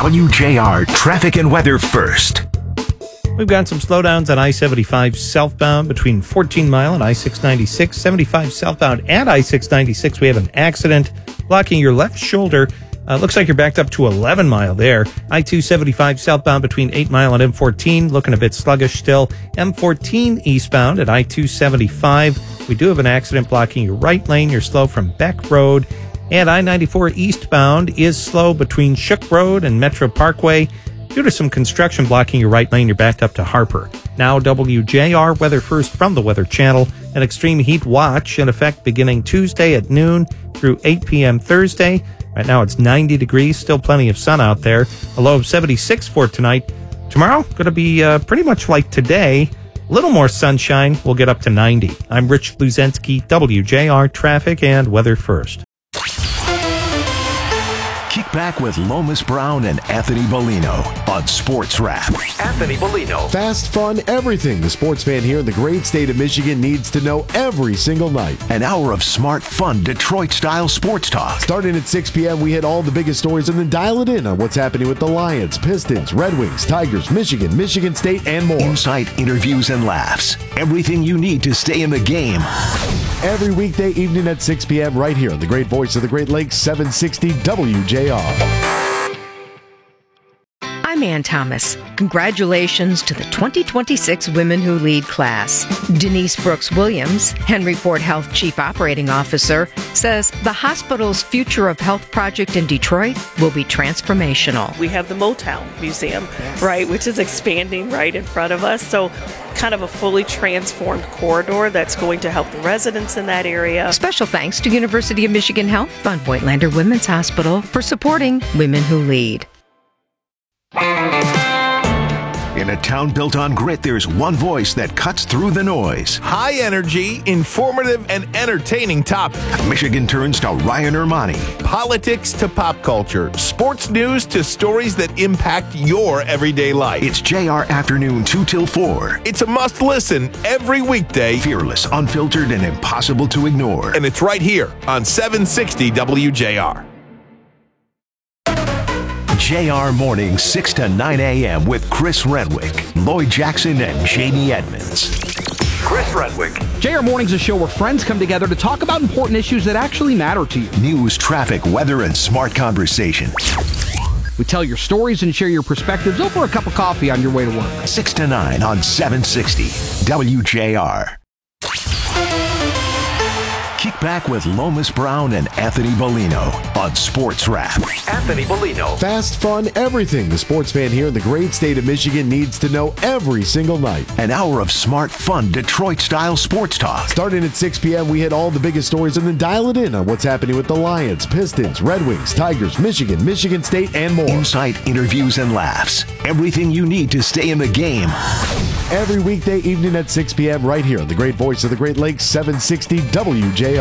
WJR Traffic and Weather First. We've got some slowdowns on I-75 southbound between 14 Mile and I-696. 75 southbound at I-696. We have an accident blocking your left shoulder. Looks like you're backed up to 11 Mile there. I-275 southbound between 8 Mile and M14. Looking a bit sluggish still. M14 eastbound at I-275. We do have an accident blocking your right lane. You're slow from Beck Road. And I-94 eastbound is slow between Shook Road and Metro Parkway. Due to some construction blocking your right lane, you're backed up to Harper. Now, WJR Weather First from the Weather Channel. An extreme heat watch in effect beginning Tuesday at noon through 8 p.m. Thursday. Right now it's 90 degrees, still plenty of sun out there. A low of 76 for tonight. Tomorrow, going to be pretty much like today. A little more sunshine. We'll get up to 90. I'm Rich Luzensky, WJR Traffic and Weather First. Kick back with Lomas Brown and Anthony Bellino on Sports Wrap. Anthony Bellino. Fast, fun, everything the sports fan here in the great state of Michigan needs to know every single night. An hour of smart, fun, Detroit-style sports talk. Starting at 6 p.m., we hit all the biggest stories and then dial it in on what's happening with the Lions, Pistons, Red Wings, Tigers, Michigan State, and more. Insight, interviews, and laughs. Everything you need to stay in the game. Every weekday evening at 6 p.m. right here on the great voice of the Great Lakes, 760 WJR. I'm Ann Thomas. Congratulations to the 2026 Women Who Lead class. Denise Brooks Williams, Henry Ford Health Chief Operating Officer, says the hospital's Future of Health project in Detroit will be transformational. We have the Motown Museum, right, which is expanding right in front of us. So kind of a fully transformed corridor that's going to help the residents in that area. Special thanks to University of Michigan Health Von Voigtlander Women's Hospital for supporting Women Who Lead. In a town built on grit, there's one voice that cuts through the noise. High energy, informative, and entertaining topic. Michigan turns to Ryan Ermani. Politics to pop culture. Sports news to stories that impact your everyday life. It's JR Afternoon 2 till 4. It's a must listen every weekday. Fearless, unfiltered, and impossible to ignore. And it's right here on 760 WJR. JR Mornings 6 to 9 a.m. with Chris Renwick, Lloyd Jackson, and Jamie Edmonds. Chris Renwick. JR Mornings is a show where friends come together to talk about important issues that actually matter to you. News, traffic, weather, and smart conversation. We tell your stories and share your perspectives over a cup of coffee on your way to work. 6 to 9 on 760 WJR. Kick back with Lomas Brown and Anthony Bellino on Sports Wrap. Anthony Bellino. Fast, fun, everything the sports fan here in the great state of Michigan needs to know every single night. An hour of smart, fun, Detroit-style sports talk. Starting at 6 p.m., we hit all the biggest stories and then dial it in on what's happening with the Lions, Pistons, Red Wings, Tigers, Michigan State, and more. Insight, interviews, and laughs. Everything you need to stay in the game. Every weekday evening at 6 p.m. right here on the great voice of the Great Lakes, 760 WJR.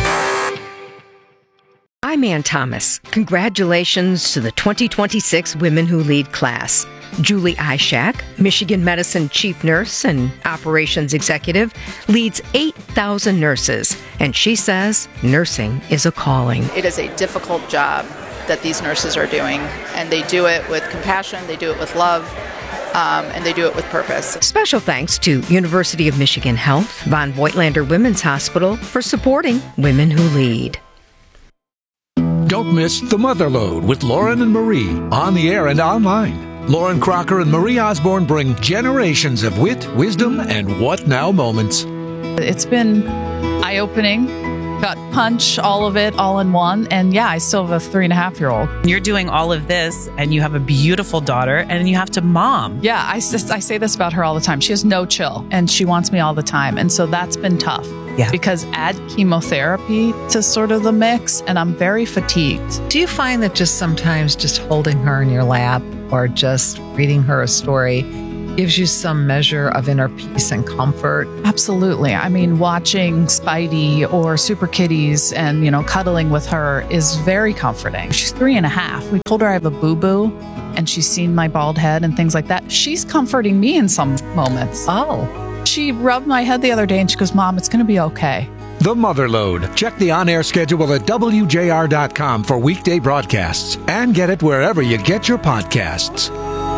I'm Ann Thomas. Congratulations to the 2026 Women Who Lead class. Julie Ishak, Michigan Medicine Chief Nurse and Operations Executive, leads 8,000 nurses, and she says nursing is a calling. It is a difficult job that these nurses are doing, and they do it with compassion, they do it with love, and they do it with purpose. Special thanks to University of Michigan Health, Von Voigtlander Women's Hospital for supporting Women Who Lead. Don't miss The Motherlode with Lauren and Marie on the air and online. Lauren Crocker and Marie Osborne bring generations of wit, wisdom, and what now moments. It's been eye-opening. Got punch, all of it, all in one. And yeah, I still have a 3.5-year-old. You're doing all of this and you have a beautiful daughter and you have to mom. Yeah, I say this about her all the time. She has no chill and she wants me all the time. And so that's been tough. Yeah. Because add chemotherapy to sort of the mix and I'm very fatigued. Do you find that just sometimes just holding her in your lap or just reading her a story gives you some measure of inner peace and comfort? Absolutely. I mean, watching Spidey or Super Kitties and, cuddling with her is very comforting. She's 3.5. We told her I have a boo-boo and she's seen my bald head and things like that. She's comforting me in some moments. Oh. She rubbed my head the other day and she goes, Mom, it's going to be okay. The Motherlode. Check the on-air schedule at WJR.com for weekday broadcasts and get it wherever you get your podcasts.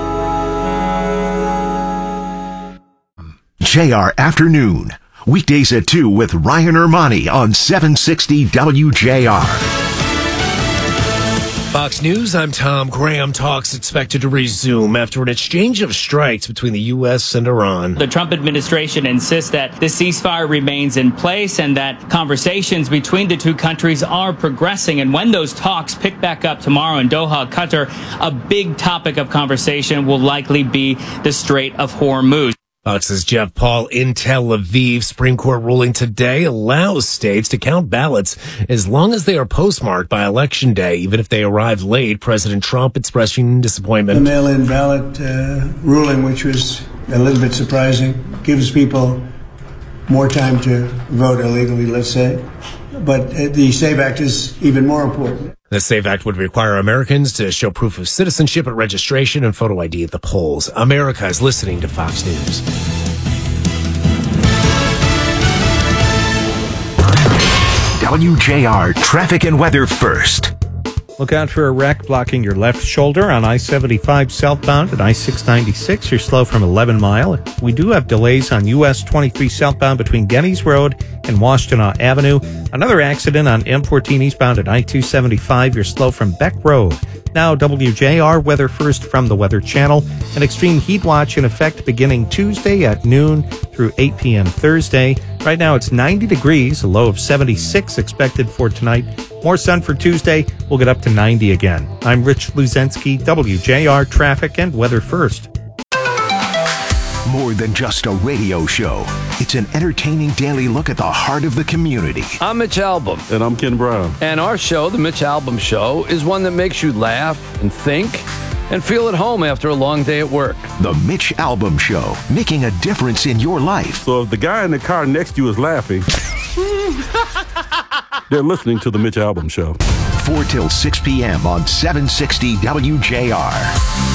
JR Afternoon. Weekdays at 2 with Ryan Ermani on 760 WJR. Fox News, I'm Tom Graham. Talks expected to resume after an exchange of strikes between the U.S. and Iran. The Trump administration insists that the ceasefire remains in place and that conversations between the two countries are progressing. And when those talks pick back up tomorrow in Doha, Qatar, a big topic of conversation will likely be the Strait of Hormuz. Fox's Jeff Paul in Tel Aviv. Supreme Court ruling today allows states to count ballots as long as they are postmarked by Election Day, even if they arrive late. President Trump expressing disappointment. The mail-in ballot ruling, which was a little bit surprising, gives people more time to vote illegally, let's say. But the SAVE Act is even more important. The SAVE Act would require Americans to show proof of citizenship at registration and photo ID at the polls. America is listening to Fox News. WJR traffic and weather first. Look out for a wreck blocking your left shoulder on I-75 southbound and I-696. You're slow from 11 Mile. We do have delays on US 23 southbound between Geddes Road and Washtenaw Avenue. Another accident on M14 eastbound at I-275. You're slow from Beck Road. Now WJR weather first from the Weather Channel. An extreme heat watch in effect beginning Tuesday at noon through 8 p.m. Thursday. Right now it's 90 degrees, a low of 76 expected for tonight. More sun for Tuesday. We'll get up to 90 again. I'm Rich Luzensky, WJR Traffic and Weather First. More than just a radio show. It's an entertaining daily look at the heart of the community. I'm Mitch Albom. And I'm Ken Brown. And our show, The Mitch Albom Show, is one that makes you laugh and think and feel at home after a long day at work. The Mitch Albom Show, making a difference in your life. So if the guy in the car next to you is laughing, they're listening to The Mitch Albom Show. 4 till 6 p.m. on 760 WJR.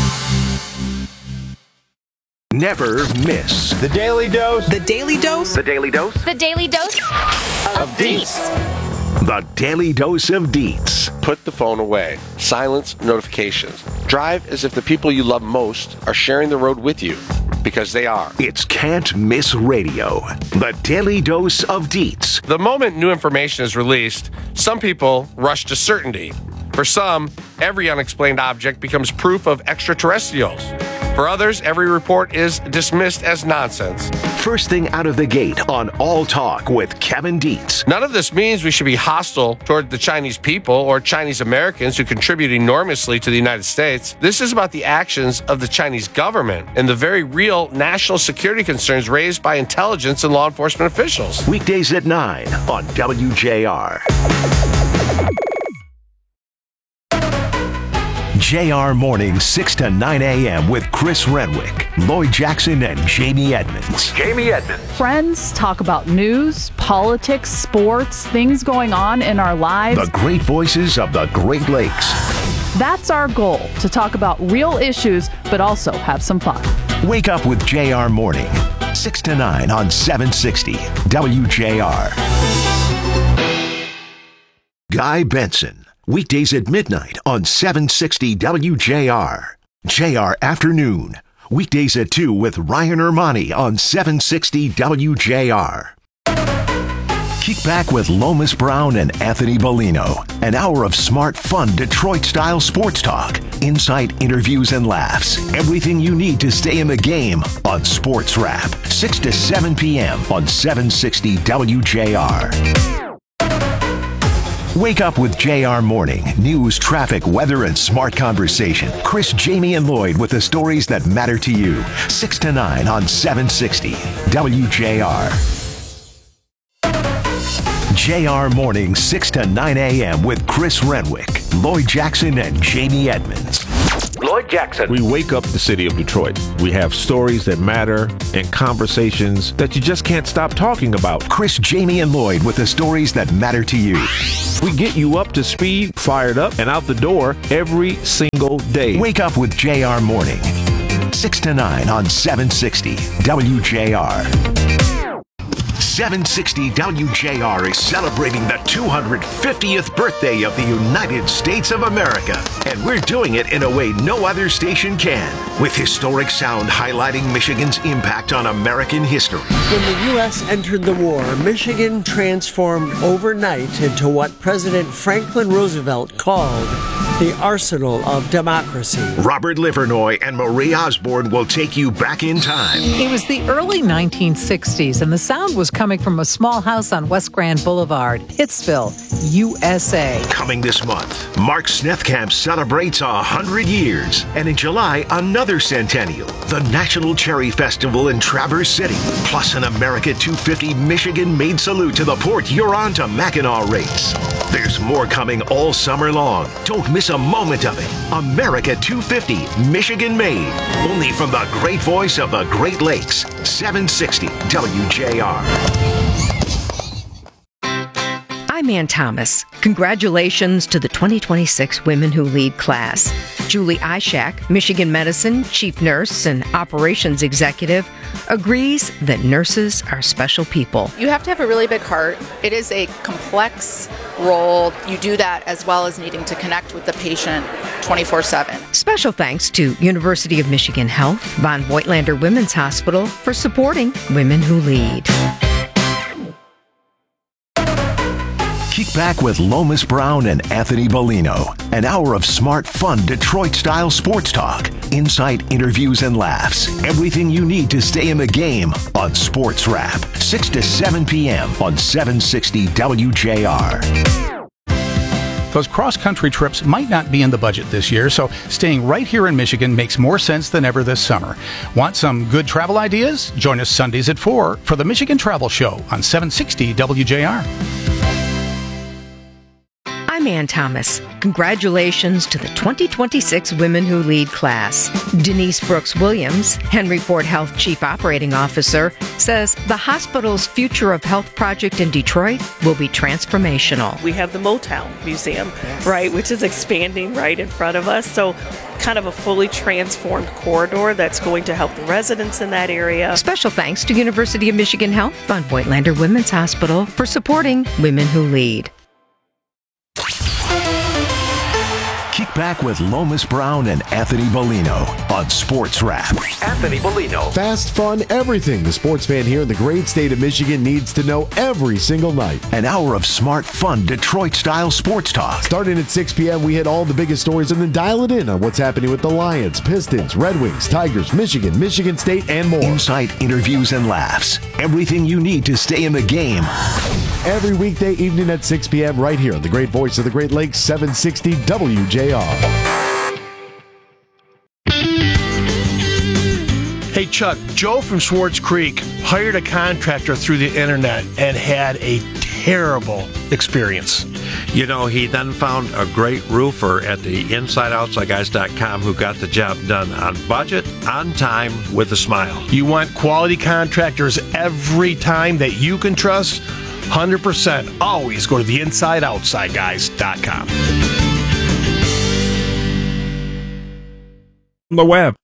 Never miss The Daily Dose. The Daily Dose. The Daily Dose. The Daily Dose of Deets. The Daily Dose of Deets. Put the phone away. Silence notifications. Drive as if the people you love most are sharing the road with you, because they are. It's Can't Miss Radio. The Daily Dose of Deets. The moment new information is released, some people rush to certainty. For some, every unexplained object becomes proof of extraterrestrials. For others, every report is dismissed as nonsense. First thing out of the gate on All Talk with Kevin Dietz. None of this means we should be hostile toward the Chinese people or Chinese Americans who contribute enormously to the United States. This is about the actions of the Chinese government and the very real national security concerns raised by intelligence and law enforcement officials. Weekdays at 9 on WJR. JR Morning, 6 to 9 a.m. with Chris Renwick, Lloyd Jackson, and Jamie Edmonds. Friends talk about news, politics, sports, things going on in our lives. The great voices of the Great Lakes. That's our goal, to talk about real issues, but also have some fun. Wake up with JR Morning, 6 to 9 on 760 WJR. Guy Benson. Weekdays at midnight on 760 WJR. JR Afternoon. Weekdays at 2 with Ryan Ermani on 760 WJR. Kick back with Lomas Brown and Anthony Bellino. An hour of smart, fun, Detroit-style sports talk. Insight, interviews, and laughs. Everything you need to stay in the game on Sports Wrap. 6 to 7 p.m. on 760 WJR. Wake up with JR Morning. News, traffic, weather, and smart conversation. Chris, Jamie, and Lloyd with the stories that matter to you. 6 to 9 on 760 WJR. JR Morning, 6 to 9 a.m. with Chris Renwick, Lloyd Jackson, and Jamie Edmonds. Lloyd Jackson. We wake up the city of Detroit. We have stories that matter and conversations that you just can't stop talking about. Chris, Jamie, and Lloyd with the stories that matter to you. We get you up to speed, fired up, and out the door every single day. Wake up with JR Morning, 6 to 9 on 760 WJR. 760 WJR is celebrating the 250th birthday of the United States of America. And we're doing it in a way no other station can, with historic sound highlighting Michigan's impact on American history. When the U.S. entered the war, Michigan transformed overnight into what President Franklin Roosevelt called the arsenal of democracy. Robert Livernoy and Marie Osborne will take you back in time. It was the early 1960s, and the sound was coming from a small house on West Grand Boulevard, Pittsville, USA. Coming this month, Mark Snethkamp celebrates 100 years. And in July, another centennial, the National Cherry Festival in Traverse City, plus an America 250 Michigan-made salute to the Port Huron to Mackinac race. There's more coming all summer long. Don't miss a moment of it. America 250, Michigan-made. Only from the great voice of the Great Lakes, 760 WJR. I'm Ann Thomas. Congratulations to the 2026 Women Who Lead class. Julie Ishak, Michigan Medicine Chief Nurse and Operations Executive, agrees that nurses are special people. You have to have a really big heart. It is a complex role. You do that as well as needing to connect with the patient 24/7. Special thanks to University of Michigan Health, Von Voigtlander Women's Hospital for supporting Women Who Lead. Kick back with Lomas Brown and Anthony Bellino. An hour of smart, fun, Detroit-style sports talk. Insight, interviews, and laughs. Everything you need to stay in the game on Sports Wrap. 6 to 7 p.m. on 760 WJR. Those cross-country trips might not be in the budget this year, so staying right here in Michigan makes more sense than ever this summer. Want some good travel ideas? Join us Sundays at 4 for the Michigan Travel Show on 760 WJR. I'm Ann Thomas. Congratulations to the 2026 Women Who Lead class. Denise Brooks Williams, Henry Ford Health Chief Operating Officer, says the hospital's Future of Health project in Detroit will be transformational. We have the Motown Museum, right, which is expanding right in front of us. So kind of a fully transformed corridor that's going to help the residents in that area. Special thanks to University of Michigan Health, Von Voigtlander Women's Hospital for supporting Women Who Lead. Kick back with Lomas Brown and Anthony Bellino on Sports Wrap. Anthony Bellino. Fast, fun, everything the sports fan here in the great state of Michigan needs to know every single night. An hour of smart, fun, Detroit-style sports talk. Starting at 6 p.m., we hit all the biggest stories and then dial it in on what's happening with the Lions, Pistons, Red Wings, Tigers, Michigan, Michigan State, and more. Insight, interviews, and laughs. Everything you need to stay in the game. Every weekday evening at 6 p.m. right here on the great voice of the Great Lakes, 760 WJR. Hey, Chuck, Joe from Swartz Creek hired a contractor through the internet and had a terrible experience. You know, he then found a great roofer at the InsideOutsideGuys.com who got the job done on budget, on time, with a smile. You want quality contractors every time that you can trust? 100%. Always go to the InsideOutsideGuys.com. The web.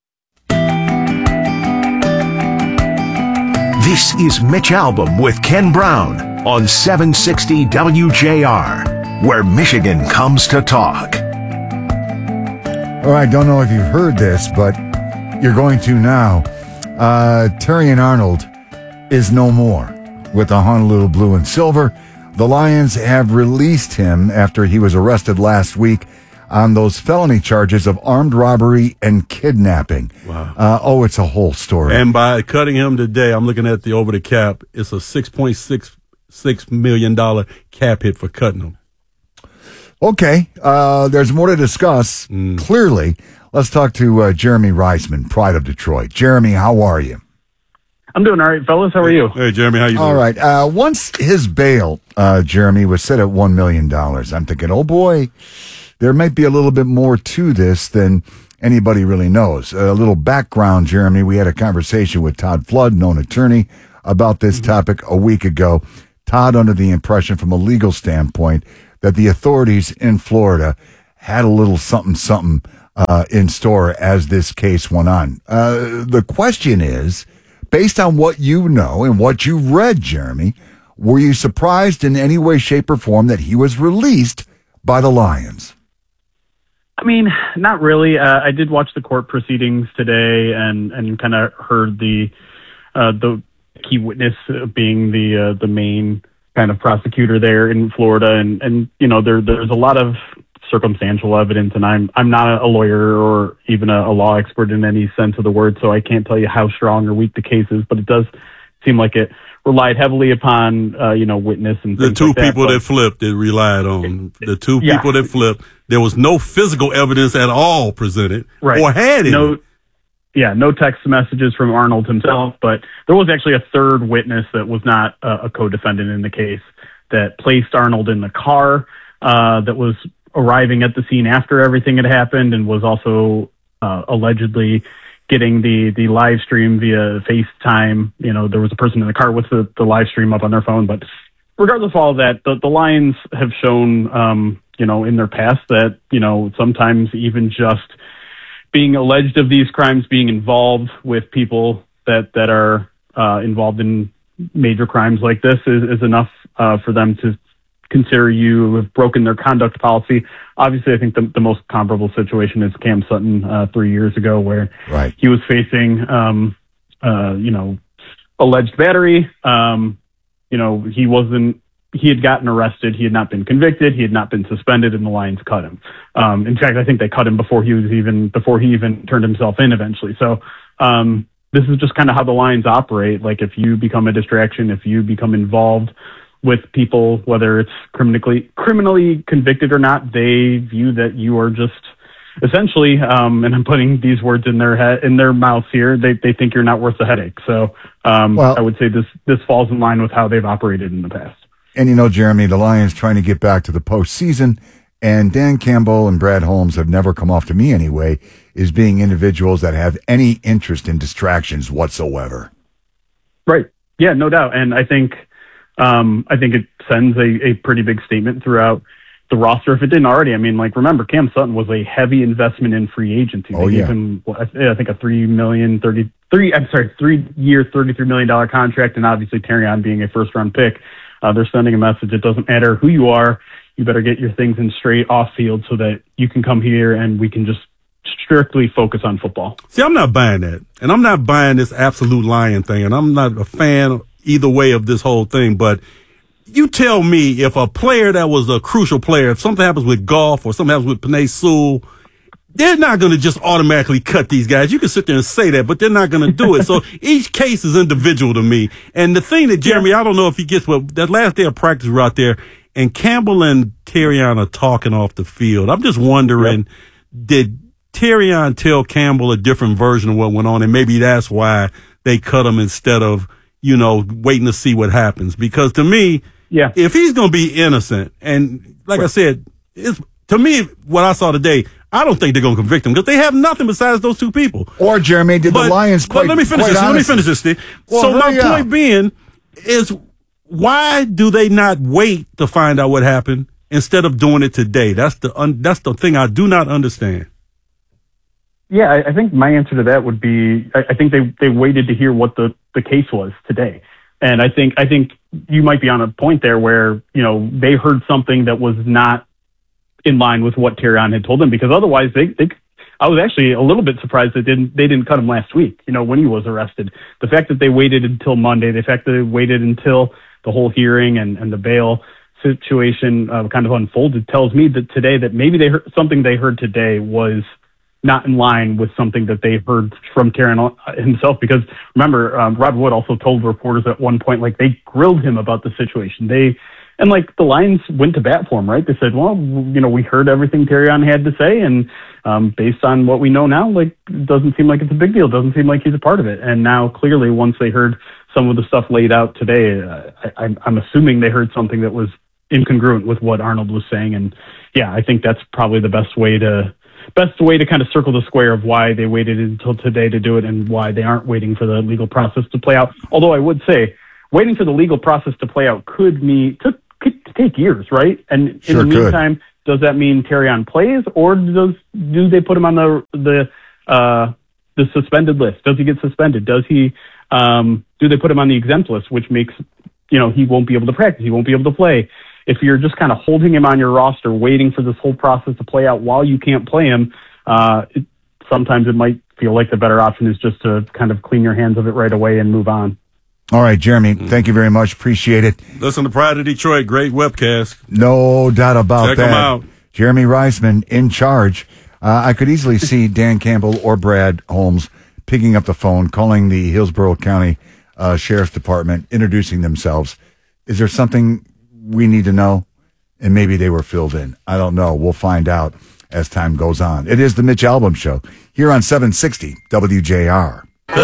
This is Mitch Albom with Ken Brown on 760 WJR, where Michigan comes to talk. Oh, I don't know if you've heard this, but you're going to now. Terrion Arnold is no more with the Honolulu Blue and Silver. The Lions have released him after he was arrested last week on those felony charges of armed robbery and kidnapping. Wow. It's a whole story. And by cutting him today, I'm looking at the over the cap. It's a $6.66 million cap hit for cutting him. Okay. There's more to discuss. Clearly, let's talk to Jeremy Reisman, Pride of Detroit. Jeremy, how are you? I'm doing all right, fellas. How are you? Hey, Jeremy, how you doing? All right. Once his bail, Jeremy, was set at $1 million, I'm thinking, oh boy, there might be a little bit more to this than anybody really knows. A little background, Jeremy. We had a conversation with Todd Flood, known attorney, about this topic a week ago. Todd, under the impression from a legal standpoint that the authorities in Florida had a little something in store as this case went on. The question is, based on what you know and what you've read, Jeremy, were you surprised in any way, shape, or form that he was released by the Lions? I mean, not really. I did watch the court proceedings today and kind of heard the key witness being the main kind of prosecutor there in Florida, and you know there's a lot of circumstantial evidence, and I'm not a lawyer or even a law expert in any sense of the word, so I can't tell you how strong or weak the case is, but it does seem like it relied heavily upon witness and the two like people that flipped. It relied on the two Yeah. people that flipped. There was no physical evidence at all presented, or had any. No text messages from Arnold himself, but there was actually a third witness that was not a co-defendant in the case that placed Arnold in the car that was arriving at the scene after everything had happened, and was also allegedly getting the live stream via FaceTime. You know, there was a person in the car with the live stream up on their phone. But regardless of all of that, the Lions have shown, in their past that, sometimes even just being alleged of these crimes, being involved with people that are involved in major crimes like this is enough for them to consider you have broken their conduct policy. Obviously, I think the most comparable situation is Cam Sutton 3 years ago, where he was facing, alleged battery. He had gotten arrested. He had not been convicted. He had not been suspended, and the Lions cut him. In fact, I think they cut him before he even turned himself in eventually. So, this is just kind of how the Lions operate. Like, if you become a distraction, if you become involved with people, whether it's criminally convicted or not, they view that you are just essentially, and I'm putting these words in their mouths here, they think you're not worth the headache. So I would say this falls in line with how they've operated in the past. And Jeremy, the Lions trying to get back to the postseason, and Dan Campbell and Brad Holmes have never come off to me anyway, is being individuals that have any interest in distractions whatsoever. Right. Yeah, no doubt. And I think it sends a pretty big statement throughout the roster if it didn't already. I mean, remember, Cam Sutton was a heavy investment in free agency. They gave him, I think, a 3-year, $33 million contract, and obviously Terrion being a first-round pick, they're sending a message. It doesn't matter who you are. You better get your things in straight off field so that you can come here and we can just strictly focus on football. See, I'm not buying that, and I'm not buying this absolute Lion thing, and I'm not a fan either way of this whole thing, but you tell me if a player that was a crucial player, if something happens with Goff or something happens with Penei Sewell, they're not going to just automatically cut these guys. You can sit there and say that, but they're not going to do it. So each case is individual to me. And the thing that Jeremy, I don't know if he gets that last day of practice we're out there, and Campbell and Terrion are talking off the field. I'm just wondering, did Terrion tell Campbell a different version of what went on, and maybe that's why they cut him instead of waiting to see what happens? Because to me, if he's going to be innocent, and like I said, to me, what I saw today, I don't think they're going to convict him because they have nothing besides those two people. Or, Jeremy, the Lions quite let me finish this. Let me finish this, Steve. Well, so my point being is, why do they not wait to find out what happened instead of doing it today? That's the thing I do not understand. Yeah, I think my answer to that would be, I think they waited to hear what the case was today. And I think you might be on a point there where, they heard something that was not in line with what Terrion had told them, because otherwise I was actually a little bit surprised that they didn't cut him last week, when he was arrested. The fact that they waited until Monday, the fact that they waited until the whole hearing and the bail situation kind of unfolded tells me that today that maybe something they heard today was not in line with something that they heard from Terrion himself. Because remember, Rod Wood also told reporters at one point, they grilled him about the situation. And the Lions went to bat for him, right? They said, well, we heard everything Terrion had to say, and based on what we know now, it doesn't seem like it's a big deal. It doesn't seem like he's a part of it. And now, clearly, once they heard some of the stuff laid out today, I'm assuming they heard something that was incongruent with what Arnold was saying. And yeah, I think that's probably the best way to kind of circle the square of why they waited until today to do it and why they aren't waiting for the legal process to play out. Although I would say waiting for the legal process to play out could take years, right? And in the meantime, does that mean Terrion plays, or do they put him on the suspended list? Does he get suspended? Does he do they put him on the exempt list, which makes, he won't be able to practice, he won't be able to play. If you're just kind of holding him on your roster, waiting for this whole process to play out while you can't play him, sometimes it might feel like the better option is just to kind of clean your hands of it right away and move on. All right, Jeremy, thank you very much. Appreciate it. Listen to Pride of Detroit. Great webcast. No doubt about Check that. them out. Jeremy Reisman in charge. I could easily see Dan Campbell or Brad Holmes picking up the phone, calling the Hillsborough County Sheriff's Department, introducing themselves. Is there something we need to know? And maybe they were filled in. I don't know. We'll find out as time goes on. It is the Mitch Albom Show here on 760 WJR.